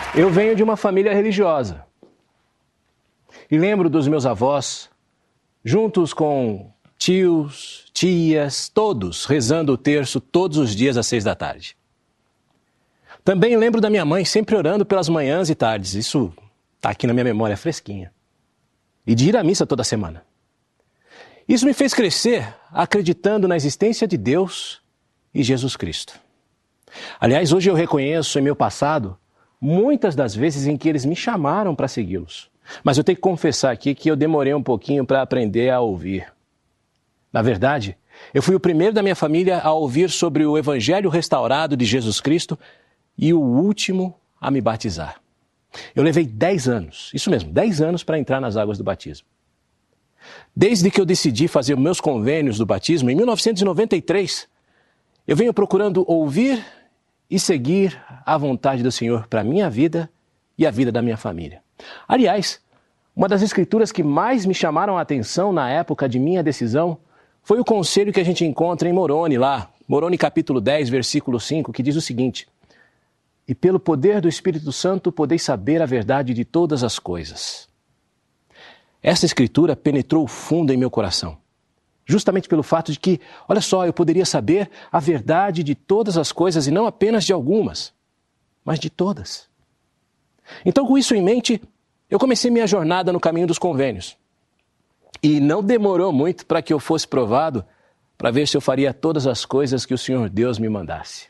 Eu venho de uma família religiosa e lembro dos meus avós, juntos com tios, tias, todos rezando o terço todos os dias às 6 da tarde. Também lembro da minha mãe sempre orando pelas manhãs e tardes, isso está aqui na minha memória fresquinha, e de ir à missa toda semana. Isso me fez crescer acreditando na existência de Deus e Jesus Cristo. Aliás, hoje eu reconheço em meu passado muitas das vezes em que eles me chamaram para segui-los. Mas eu tenho que confessar aqui que eu demorei um pouquinho para aprender a ouvir. Na verdade, eu fui o primeiro da minha família a ouvir sobre o Evangelho restaurado de Jesus Cristo e o último a me batizar. Eu levei 10 anos, isso mesmo, 10 anos para entrar nas águas do batismo. Desde que eu decidi fazer meus convênios do batismo, em 1993, eu venho procurando ouvir e seguir a vontade do Senhor para a minha vida e a vida da minha família. Aliás, uma das escrituras que mais me chamaram a atenção na época de minha decisão foi o conselho que a gente encontra em Moroni, Moroni capítulo 10, versículo 5, que diz o seguinte: "E pelo poder do Espírito Santo podeis saber a verdade de todas as coisas." Essa escritura penetrou fundo em meu coração, justamente pelo fato de que, olha só, eu poderia saber a verdade de todas as coisas e não apenas de algumas, mas de todas. Então, com isso em mente, eu comecei minha jornada no caminho dos convênios. E não demorou muito para que eu fosse provado para ver se eu faria todas as coisas que o Senhor Deus me mandasse.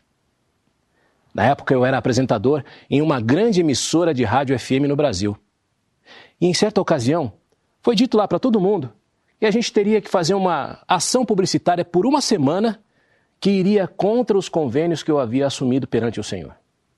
Na época eu era apresentador em uma grande emissora de rádio FM no Brasil. E em certa ocasião, foi dito lá para todo mundo que a gente teria que fazer uma ação publicitária por uma semana que iria contra os convênios que eu havia assumido perante o Senhor.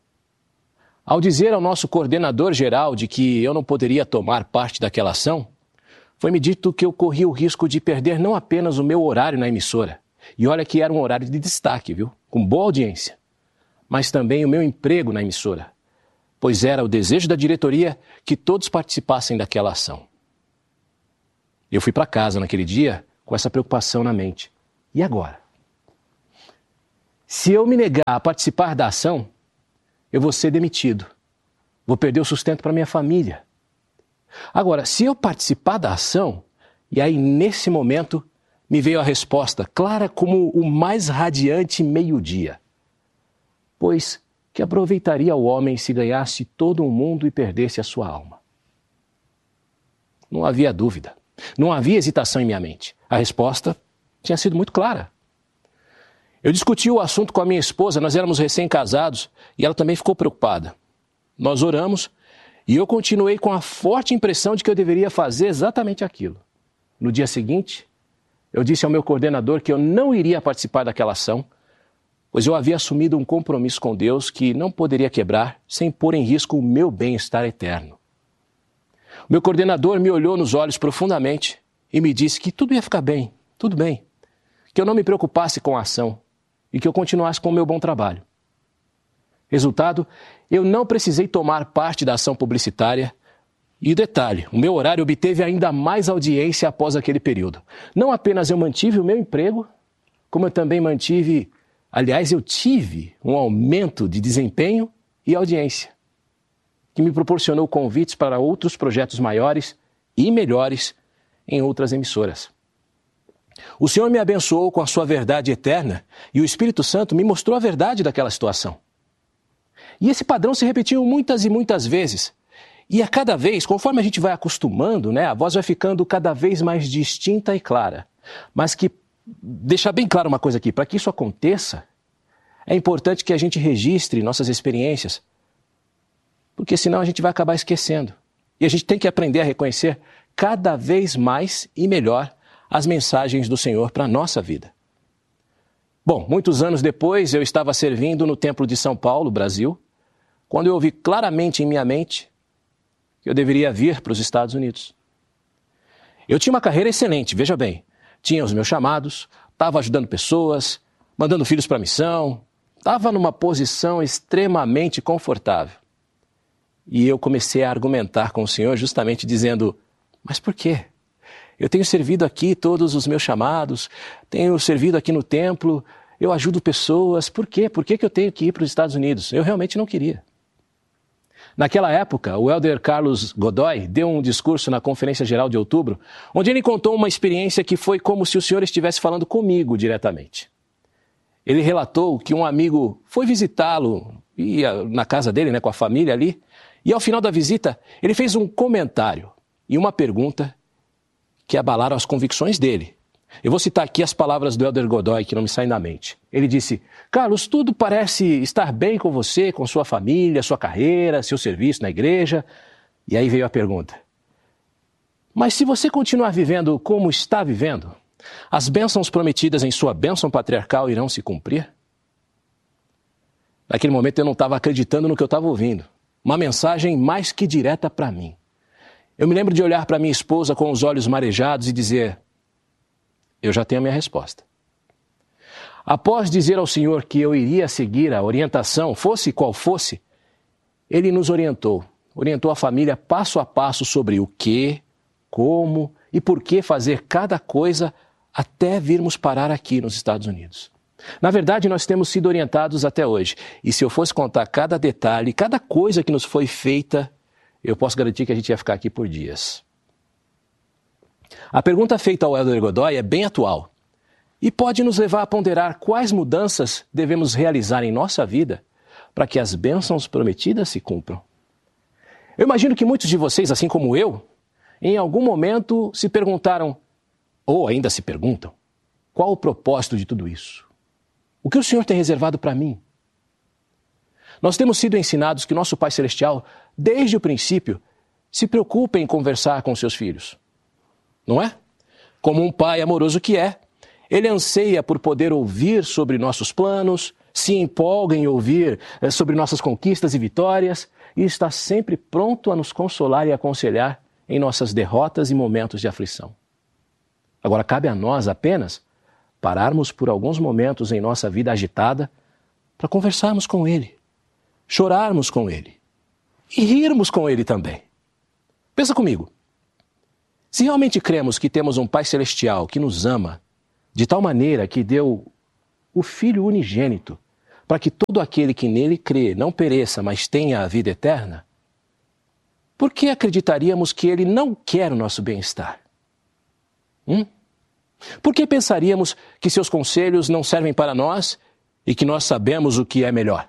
Ao dizer ao nosso coordenador geral de que eu não poderia tomar parte daquela ação, foi-me dito que eu corria o risco de perder não apenas o meu horário na emissora, e olha que era um horário de destaque, viu? Com boa audiência, mas também o meu emprego na emissora, pois era o desejo da diretoria que todos participassem daquela ação. Eu fui para casa naquele dia com essa preocupação na mente. E agora? Se eu me negar a participar da ação, eu vou ser demitido. Vou perder o sustento para minha família. Agora, se eu participar da ação, e aí nesse momento me veio a resposta, clara como o mais radiante meio-dia. Pois que aproveitaria o homem se ganhasse todo o mundo e perdesse a sua alma? Não havia dúvida. Não havia hesitação em minha mente. A resposta tinha sido muito clara. Eu discuti o assunto com a minha esposa, nós éramos recém-casados e ela também ficou preocupada. Nós oramos e eu continuei com a forte impressão de que eu deveria fazer exatamente aquilo. No dia seguinte, eu disse ao meu coordenador que eu não iria participar daquela ação, pois eu havia assumido um compromisso com Deus que não poderia quebrar sem pôr em risco o meu bem-estar eterno. O meu coordenador me olhou nos olhos profundamente e me disse que tudo ia ficar bem, tudo bem, que eu não me preocupasse com a ação e que eu continuasse com o meu bom trabalho. Resultado, eu não precisei tomar parte da ação publicitária e, detalhe, o meu horário obteve ainda mais audiência após aquele período. Não apenas eu mantive o meu emprego, como eu também eu tive um aumento de desempenho e audiência, que me proporcionou convites para outros projetos maiores e melhores em outras emissoras. O Senhor me abençoou com a sua verdade eterna e o Espírito Santo me mostrou a verdade daquela situação. E esse padrão se repetiu muitas e muitas vezes. E a cada vez, conforme a gente vai acostumando, a voz vai ficando cada vez mais distinta e clara. Mas deixar bem claro uma coisa aqui, para que isso aconteça, é importante que a gente registre nossas experiências, porque senão a gente vai acabar esquecendo. E a gente tem que aprender a reconhecer cada vez mais e melhor as mensagens do Senhor para a nossa vida. Bom, muitos anos depois eu estava servindo no Templo de São Paulo, Brasil, quando eu ouvi claramente em minha mente que eu deveria vir para os Estados Unidos. Eu tinha uma carreira excelente, veja bem. Tinha os meus chamados, estava ajudando pessoas, mandando filhos para a missão, estava numa posição extremamente confortável. E eu comecei a argumentar com o Senhor justamente dizendo, mas por quê? Eu tenho servido aqui todos os meus chamados, tenho servido aqui no templo, eu ajudo pessoas, por quê? Por que eu tenho que ir para os Estados Unidos? Eu realmente não queria. Naquela época, o elder Carlos Godoy deu um discurso na Conferência Geral de Outubro, onde ele contou uma experiência que foi como se o senhor estivesse falando comigo diretamente. Ele relatou que um amigo foi visitá-lo, ia na casa dele, com a família ali, e ao final da visita, ele fez um comentário e uma pergunta que abalaram as convicções dele. Eu vou citar aqui as palavras do elder Godoy, que não me saem da mente. Ele disse: Carlos, tudo parece estar bem com você, com sua família, sua carreira, seu serviço na igreja. E aí veio a pergunta: mas se você continuar vivendo como está vivendo, as bênçãos prometidas em sua bênção patriarcal irão se cumprir? Naquele momento eu não estava acreditando no que eu estava ouvindo. Uma mensagem mais que direta para mim. Eu me lembro de olhar para minha esposa com os olhos marejados e dizer: eu já tenho a minha resposta. Após dizer ao Senhor que eu iria seguir a orientação, fosse qual fosse, Ele nos orientou a família passo a passo sobre o que, como e por que fazer cada coisa até virmos parar aqui nos Estados Unidos. Na verdade, nós temos sido orientados até hoje. E se eu fosse contar cada detalhe, cada coisa que nos foi feita, eu posso garantir que a gente ia ficar aqui por dias. A pergunta feita ao elder Godoy é bem atual e pode nos levar a ponderar quais mudanças devemos realizar em nossa vida para que as bênçãos prometidas se cumpram. Eu imagino que muitos de vocês, assim como eu, em algum momento se perguntaram, ou ainda se perguntam, qual o propósito de tudo isso? O que o Senhor tem reservado para mim? Nós temos sido ensinados que nosso Pai Celestial, desde o princípio, se preocupa em conversar com seus filhos. Não é? Como um pai amoroso que é, ele anseia por poder ouvir sobre nossos planos, se empolga em ouvir sobre nossas conquistas e vitórias e está sempre pronto a nos consolar e aconselhar em nossas derrotas e momentos de aflição. Agora, cabe a nós apenas pararmos por alguns momentos em nossa vida agitada para conversarmos com Ele, chorarmos com Ele e rirmos com Ele também. Pensa comigo. Se realmente cremos que temos um Pai Celestial que nos ama, de tal maneira que deu o Filho unigênito, para que todo aquele que nele crê não pereça, mas tenha a vida eterna, por que acreditaríamos que Ele não quer o nosso bem-estar? Por que pensaríamos que seus conselhos não servem para nós e que nós sabemos o que é melhor?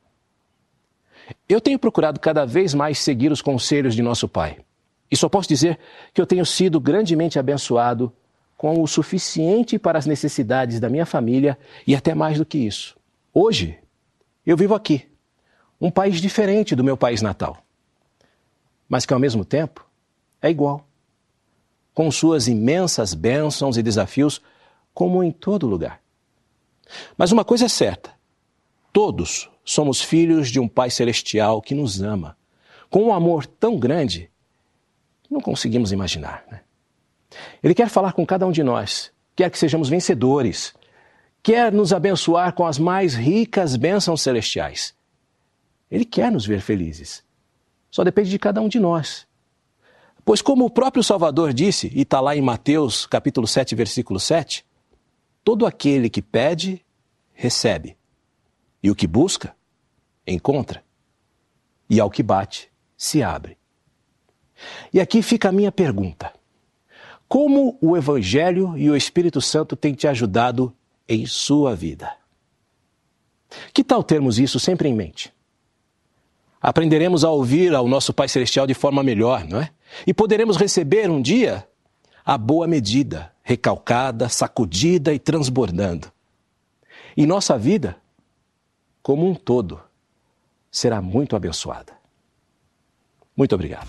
Eu tenho procurado cada vez mais seguir os conselhos de nosso Pai. E só posso dizer que eu tenho sido grandemente abençoado com o suficiente para as necessidades da minha família e até mais do que isso. Hoje, eu vivo aqui, um país diferente do meu país natal, mas que ao mesmo tempo é igual, com suas imensas bênçãos e desafios, como em todo lugar. Mas uma coisa é certa, todos somos filhos de um Pai Celestial que nos ama, com um amor tão grande que não conseguimos imaginar, né? Ele quer falar com cada um de nós, quer que sejamos vencedores, quer nos abençoar com as mais ricas bênçãos celestiais. Ele quer nos ver felizes. Só depende de cada um de nós. Pois como o próprio Salvador disse, e está lá em Mateus capítulo 7, versículo 7, todo aquele que pede, recebe. E o que busca, encontra. E ao que bate, se abre. E aqui fica a minha pergunta. Como o Evangelho e o Espírito Santo têm te ajudado em sua vida? Que tal termos isso sempre em mente? Aprenderemos a ouvir ao nosso Pai Celestial de forma melhor, não é? E poderemos receber um dia a boa medida, recalcada, sacudida e transbordando. E nossa vida, como um todo, será muito abençoada. Muito obrigado.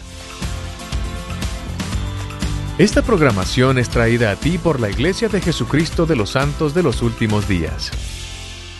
Esta programación es traída a ti por la Iglesia de Jesucristo de los Santos de los Últimos Días.